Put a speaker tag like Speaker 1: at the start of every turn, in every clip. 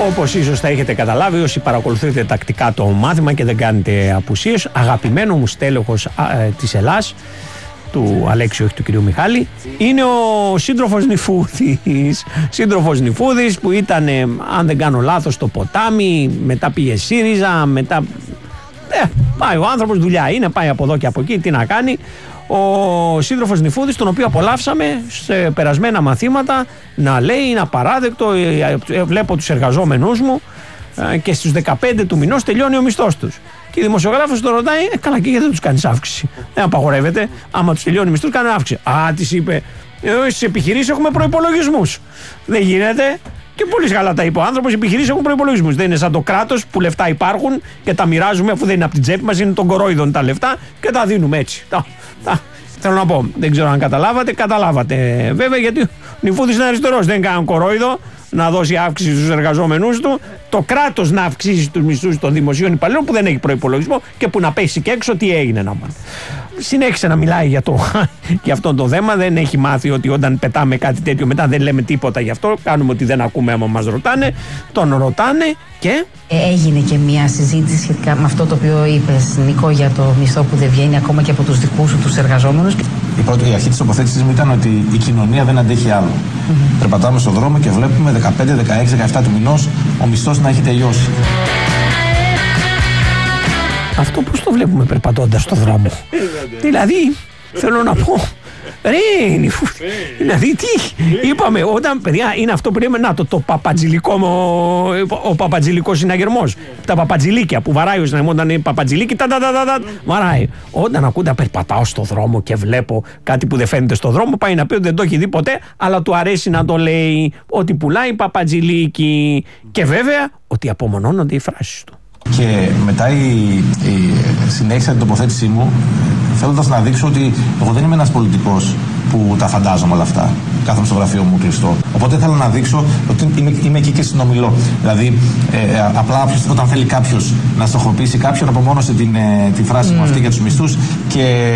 Speaker 1: Όπως ίσως θα έχετε καταλάβει όσοι παρακολουθείτε τακτικά το μάθημα και δεν κάνετε απουσίες, αγαπημένο μου στέλεχος της Ελλάς, του Αλέξιου, όχι του κυρίου Μιχάλη, είναι ο σύντροφος Νυφούδης που ήταν, αν δεν κάνω λάθος, στο Ποτάμι, μετά πήγε ΣΥΡΙΖΑ, μετά πάει ο άνθρωπος, δουλειά είναι, πάει από εδώ και από εκεί, τι να κάνει. Ο σύντροφος Νυφούδης, τον οποίο απολαύσαμε σε περασμένα μαθήματα να λέει είναι απαράδεκτο, βλέπω τους εργαζόμενους μου και στους 15 του μηνός τελειώνει ο μισθός τους. Και η δημοσιογράφος τον ρωτάει, καλά, και γιατί δεν τους κάνεις αύξηση? Δεν απαγορεύεται, άμα τους τελειώνει ο μισθός, κάνει αύξηση. Της είπε, στις επιχειρήσεις έχουμε προϋπολογισμούς. Δεν γίνεται. Και πολύ καλά τα είπε ο άνθρωπος, οι επιχειρήσεις έχουν προϋπολογισμούς. Δεν είναι σαν το κράτος που λεφτά υπάρχουν και τα μοιράζουμε, αφού δεν είναι από την τσέπη μας, είναι των κορόιδων τα λεφτά και τα δίνουμε έτσι. Θέλω να πω, δεν ξέρω αν καταλάβατε βέβαια, γιατί ο Νυφούδης είναι αριστερός, δεν κάνει κορόιδο να δώσει αύξηση στους εργαζόμενους του, το κράτος να αυξήσει τους μισθούς των δημοσίων υπαλλήλων που δεν έχει προϋπολογισμό και που να πέσει και έξω τι έγινε να μάθει. Συνέχισε να μιλάει για αυτό το θέμα, δεν έχει μάθει ότι όταν πετάμε κάτι τέτοιο μετά δεν λέμε τίποτα γι' αυτό, κάνουμε ότι δεν ακούμε άμα μας ρωτάνε, τον ρωτάνε και...
Speaker 2: Έγινε και μια συζήτηση σχετικά με αυτό το οποίο είπες, Νίκο, για το μισθό που δεν βγαίνει ακόμα και από τους δικούς σου τους εργαζόμενους. Η αρχή της τοποθέτησης μου ήταν ότι η κοινωνία δεν αντέχει άλλο. Περπατάμε στον δρόμο και βλέπουμε 15, 16, 17 του μηνός ο μισθός να έχει τελειώσει.
Speaker 1: Αυτό πώς το βλέπουμε περπατώντας στον δρόμο? Δηλαδή, θέλω να πω, δηλαδή τι είπαμε όταν, παιδιά, είναι αυτό που λέμε, να το παπατζηλικό, ο παπατζηλικός συναγερμός, τα παπατζηλίκια που βαράει ο συναγερμός, όταν είναι παπατζηλίκι, βαράει. Όταν ακούτε περπατάω στο δρόμο και βλέπω κάτι που δεν φαίνεται στο δρόμο, πάει να πει ότι δεν το έχει δει ποτέ, αλλά του αρέσει να το λέει, ότι πουλάει παπατζηλίκι, και βέβαια ότι απομονώνονται οι φράσεις του.
Speaker 3: Και μετά συνέχισα την τοποθέτησή μου θέλοντας να δείξω ότι εγώ δεν είμαι ένας πολιτικός που τα φαντάζομαι όλα αυτά. Κάθομαι στο γραφείο μου κλειστό. Οπότε θέλω να δείξω ότι είμαι εκεί και συνομιλώ. Δηλαδή, απλά όταν θέλει κάποιος να στοχοποιήσει κάποιον, απομόνωσε τη φράση μου αυτή για τους μισθούς και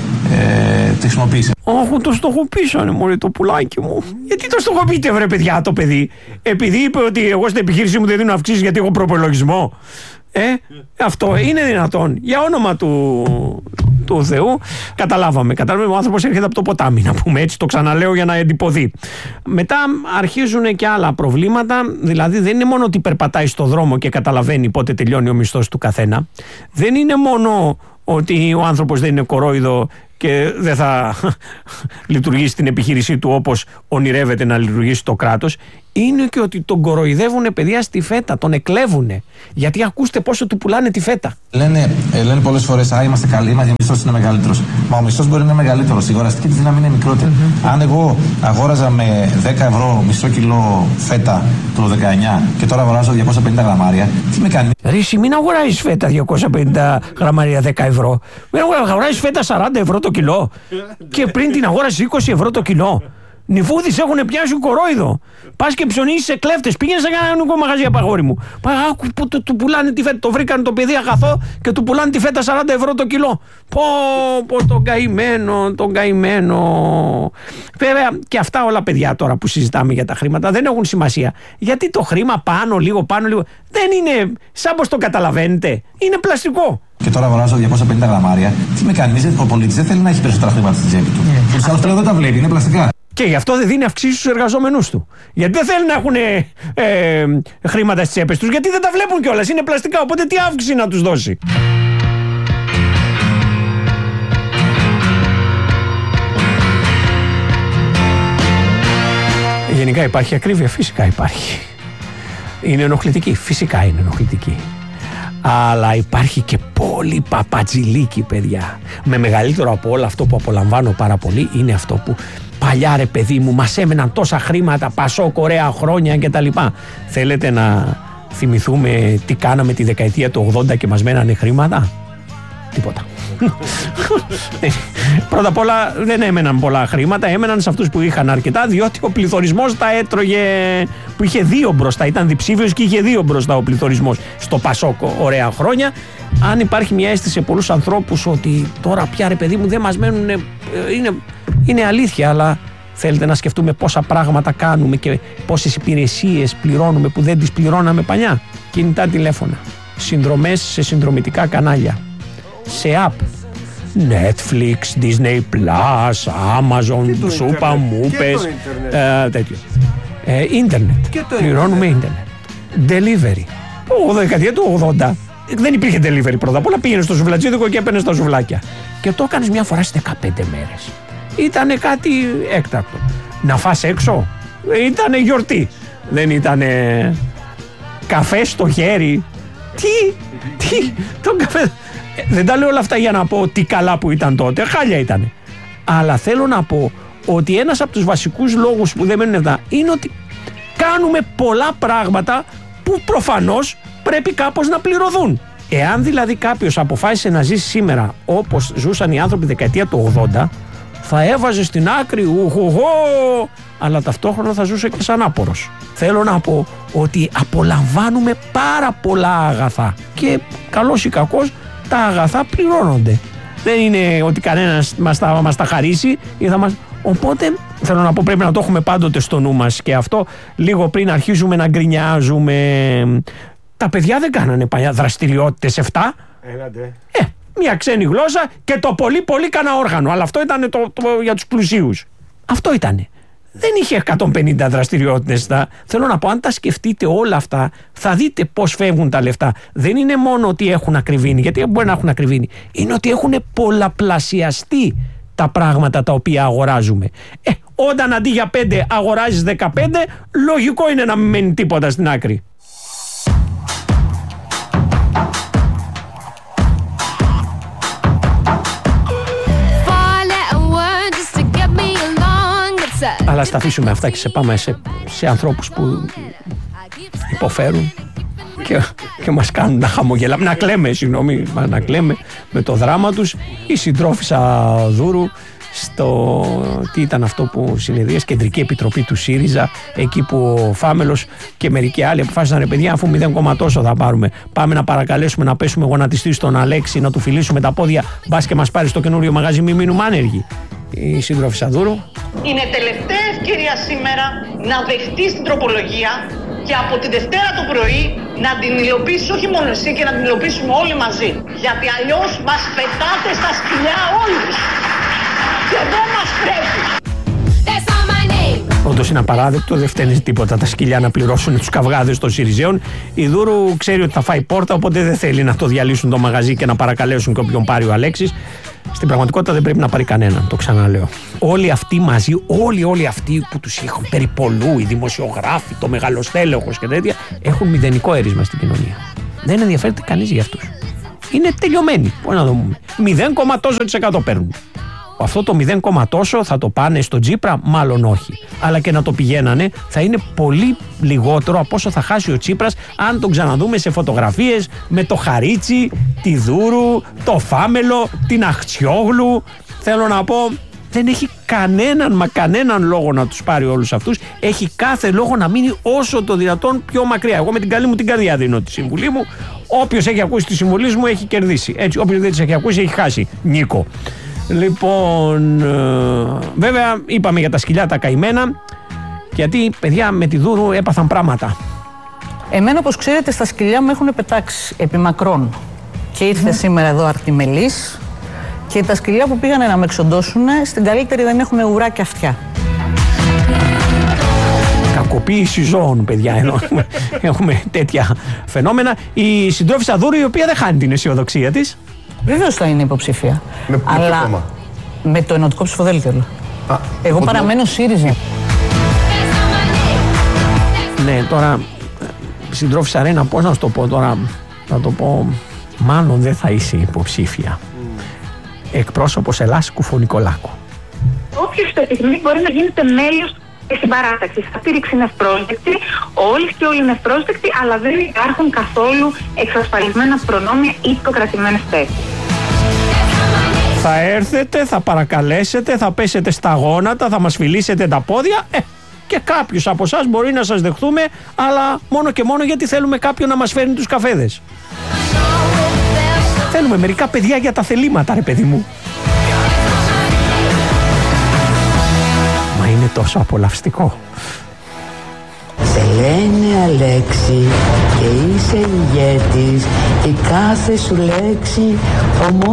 Speaker 3: τη χρησιμοποίησε.
Speaker 1: Όχι, το στοχοποίησανε μωρέ το πουλάκι μου. Γιατί το στοχοποιείτε βρε παιδιά το παιδί? Επειδή είπε ότι εγώ στην επιχείρησή μου δεν δίνω αυξήσεις γιατί έχω προπολογισμό? Αυτό είναι δυνατόν? Για όνομα του Θεού. Καταλάβαμε, ο άνθρωπος έρχεται από το ποτάμι, να πούμε έτσι, το ξαναλέω για να εντυπωθεί. Μετά αρχίζουν και άλλα προβλήματα, δηλαδή δεν είναι μόνο ότι περπατάει στο δρόμο και καταλαβαίνει πότε τελειώνει ο μισθός του καθένα, δεν είναι μόνο ότι ο άνθρωπος δεν είναι κορόιδο και δεν θα λειτουργήσει την επιχείρησή του όπως ονειρεύεται να λειτουργήσει το κράτος, είναι και ότι τον κοροϊδεύουνε παιδιά στη φέτα, τον εκλέβουνε. Γιατί ακούστε πόσο του πουλάνε τη φέτα.
Speaker 3: Λένε πολλές φορές, είμαστε καλοί, ο μισθός είναι μεγαλύτερος. Μα ο μισθός μπορεί να είναι μεγαλύτερος, η αγοραστική της δύναμη είναι μικρότερη. Αν εγώ αγόραζα με 10 ευρώ μισό κιλό φέτα το 19 και τώρα αγοράζω 250 γραμμάρια, τι με κάνει?
Speaker 1: Ρίση, μην αγοράζεις φέτα 250 γραμμάρια 10 ευρώ. Μην αγοράζεις φέτα 40 ευρώ το κιλό. Και πριν την αγόρασες 20 ευρώ το κιλό. Νυφούδης έχουν πιάσει κορόιδο. Πας και ψωνίζεις σε κλέφτες. Πήγαινε σε κανένα νοικό μαγαζί, απαγόρι μου. Που του πουλάνε τη φέτα. Το βρήκαν το παιδί αγαθό και του πουλάνε τη φέτα 40 ευρώ το κιλό. Πω τον καημένο. Βέβαια και αυτά όλα παιδιά τώρα που συζητάμε για τα χρήματα δεν έχουν σημασία. Γιατί το χρήμα πάνω λίγο δεν είναι σαν πως το καταλαβαίνετε. Είναι πλαστικό.
Speaker 3: Και τώρα αγοράζω 250 γραμμάρια. Τι με κάνει? Ο πολίτης δεν θέλει να έχει περισσότερα χρήματα στην τσέπη του. Τους άλλους πλέον δεν τα βλέπει, είναι πλαστικά.
Speaker 1: Και γι' αυτό δεν δίνει αυξήσεις στους εργαζόμενους του. Γιατί δεν θέλουν να έχουν χρήματα στις τσέπες τους, γιατί δεν τα βλέπουν κιόλας. Είναι πλαστικά, οπότε τι αύξηση να τους δώσει? Γενικά υπάρχει ακρίβεια, φυσικά υπάρχει. Είναι ενοχλητική, φυσικά είναι ενοχλητική. Αλλά υπάρχει και πολύ παπατζηλίκι, παιδιά. Με μεγαλύτερο από όλα αυτό που απολαμβάνω πάρα πολύ είναι αυτό που παλιά ρε παιδί μου μας έμεναν τόσα χρήματα, Πασόκ, ωραία χρόνια κτλ. Θέλετε να θυμηθούμε τι κάναμε τη δεκαετία του 80 και μας μένανε χρήματα? Τίποτα. Πρώτα απ' όλα δεν έμεναν πολλά χρήματα, έμεναν σε αυτούς που είχαν αρκετά, διότι ο πληθωρισμός τα έτρωγε, που είχε 2 μπροστά, ήταν διψήφιος και είχε 2 μπροστά ο πληθωρισμός στο Πασόκ, ωραία χρόνια. Αν υπάρχει μια αίσθηση σε πολλούς ανθρώπους ότι τώρα πια ρε παιδί μου δεν μας μένουν, είναι αλήθεια, αλλά Θέλετε να σκεφτούμε πόσα πράγματα κάνουμε και πόσες υπηρεσίες πληρώνουμε που δεν τις πληρώναμε παλιά? Κινητά τηλέφωνα, συνδρομές σε συνδρομητικά κανάλια, σε app, Netflix, Disney Plus, Amazon, Σούπα, Μούπες, τέτοιο. Ίντερνετ, πληρώνουμε ίντερνετ. Delivery. Δεκαετία του 80 δεν υπήρχε delivery πρώτα απ' όλα. Πήγαινε στο σουβλατζίδικο και έπαιρνε τα σουβλάκια. Και το έκανες μια φορά στις 15 μέρες. Ήτανε κάτι έκτακτο. Να φας έξω, ήτανε γιορτή. Δεν ήτανε καφέ στο χέρι. Τι, τον καφέ. Δεν τα λέω όλα αυτά για να πω τι καλά που ήταν τότε. Χάλια ήτανε. Αλλά θέλω να πω ότι ένας από τους βασικούς λόγους που δεν μένουν αυτά είναι ότι κάνουμε πολλά πράγματα που προφανώς πρέπει κάπως να πληρωθούν. Εάν δηλαδή κάποιος αποφάσισε να ζήσει σήμερα όπως ζούσαν οι άνθρωποι δεκαετία του 80, θα έβαζε στην άκρη αλλά ταυτόχρονα θα ζούσε και σαν άπορος. Θέλω να πω ότι απολαμβάνουμε πάρα πολλά αγαθά και καλός ή κακός τα αγαθά πληρώνονται. Δεν είναι ότι κανένας μας τα χαρίσει ή θα μας... Οπότε θέλω να πω πρέπει να το έχουμε πάντοτε στο νου μας και αυτό λίγο πριν αρχίζουμε να γκρινιάζουμε. Τα παιδιά δεν κάνανε παλιά δραστηριότητες 7. Μια ξένη γλώσσα και το πολύ πολύ κάνα όργανο. Αλλά αυτό ήταν το για τους πλουσίους. Αυτό ήτανε. Δεν είχε 150 δραστηριότητες. Θέλω να πω, αν τα σκεφτείτε όλα αυτά, θα δείτε πώς φεύγουν τα λεφτά. Δεν είναι μόνο ότι έχουν ακριβήνει, γιατί μπορεί να έχουν ακριβήνει. Είναι ότι έχουν πολλαπλασιαστεί τα πράγματα τα οποία αγοράζουμε. Όταν αντί για 5 αγοράζεις 15, λογικό είναι να μην μένει τίποτα στην άκρη. Αλλά ας τα αφήσουμε αυτά και σε πάμε σε ανθρώπους που υποφέρουν και μας κάνουν να χαμογελάμε, να κλαίμε με το δράμα τους. Η συντρόφισσα Δούρου τι ήταν αυτό που συνεδρίασε, Κεντρική Επιτροπή του ΣΥΡΙΖΑ, εκεί που ο Φάμελος και μερικοί άλλοι αποφάσισαν, ρε παιδιά, αφού 0, τόσο θα πάρουμε, πάμε να παρακαλέσουμε να πέσουμε γονατιστή στον Αλέξη, να του φιλήσουμε τα πόδια, μπας και μας πάρει στο καινούριο μαγαζί, μην μείνουμε άνεργοι. Η σύντροφισσα Δούρου.
Speaker 4: Είναι τελευταία ευκαιρία σήμερα να δεχτείς την τροπολογία και από τη Δευτέρα το πρωί να την υλοποιήσεις, όχι μόνο εσύ, και να την υλοποιήσουμε όλοι μαζί. Γιατί αλλιώς μας πετάτε στα σκυλιά όλους. Και δεν μας πρέπει.
Speaker 1: Όντως είναι απαράδεκτο, δεν φταίνει τίποτα τα σκυλιά να πληρώσουν τους καυγάδες των Συριζέων. Η Δούρου ξέρει ότι θα φάει πόρτα, οπότε δεν θέλει να το διαλύσουν το μαγαζί και να παρακαλέσουν και όποιον πάρει ο Αλέξης. Στην πραγματικότητα δεν πρέπει να πάρει κανέναν, το ξαναλέω. Όλοι αυτοί μαζί, όλοι αυτοί που τους είχαν περιπολού, οι δημοσιογράφοι, το μεγαλοστέλεχος και τέτοια, έχουν μηδενικό έρισμα στην κοινωνία. Δεν ενδιαφέρεται κανείς για αυτούς. Είναι τελειωμένοι. Πώς να το πούμε. 0, παίρνουν. Αυτό το 0, τόσο θα το πάνε στο Τσίπρα, μάλλον όχι. Αλλά και να το πηγαίνανε θα είναι πολύ λιγότερο από όσο θα χάσει ο Τσίπρας αν τον ξαναδούμε σε φωτογραφίες με το Χαρίτσι, τη Δούρου, το Φάμελο, την Αχτσιόγλου. Θέλω να πω, δεν έχει κανέναν λόγο να τους πάρει όλους αυτούς. Έχει κάθε λόγο να μείνει όσο το δυνατόν πιο μακριά. Εγώ με την καλή μου την καρδιά δίνω τη συμβουλή μου. Όποιος έχει ακούσει τη συμβουλή μου έχει κερδίσει. Έτσι, όποιος δεν τις έχει ακούσει έχει χάσει. Νίκο. Λοιπόν, βέβαια είπαμε για τα σκυλιά τα καημένα, γιατί παιδιά με τη Δούρου έπαθαν πράγματα.
Speaker 5: Εμένα, όπως ξέρετε, στα σκυλιά μου έχουν πετάξει επί μακρόν. Και ήρθε σήμερα εδώ αρτιμελής και τα σκυλιά που πήγανε να με εξοντώσουν, στην καλύτερη δεν έχουν ουρά και αυτιά.
Speaker 1: Κακοποίηση ζώων, παιδιά, ενώ έχουμε τέτοια φαινόμενα. Η συντρόφισσα Δούρου, η οποία δεν χάνει την αισιοδοξία της.
Speaker 5: Βεβαίως θα είναι υποψήφια. Αλλά με το ενωτικό ψηφοδέλτιο. Εγώ παραμένω ΣΥΡΙΖΑ.
Speaker 1: Ναι, τώρα συντρόφισσα Ρένα, πώς να σου το πω τώρα, θα το πω, μάλλον δεν θα είσαι υποψήφια. Εκπρόσωπος Ελλάς Κουφονικολάκου.
Speaker 6: Όποιος το επιθυμεί μπορεί να γίνεται μέλος στην παράταξη. Η στήριξη είναι ευπρόσδεκτη, όλες και όλοι είναι ευπρόσδεκτοι, αλλά δεν υπάρχουν καθόλου εξασφαλισμένα προνόμια ή προκρατημένες θέσεις.
Speaker 1: Θα έρθετε, θα παρακαλέσετε, θα πέσετε στα γόνατα, θα μας φιλήσετε τα πόδια και κάποιος από εσάς μπορεί να σας δεχθούμε, αλλά μόνο και μόνο γιατί θέλουμε κάποιον να μας φέρνει τους καφέδες. Θέλουμε μερικά παιδιά για τα θελήματα, ρε παιδί μου. Μα είναι τόσο απολαυστικό.
Speaker 7: Σε λένε Αλέξη και είσαι ηγέτης, η κάθε σου λέξη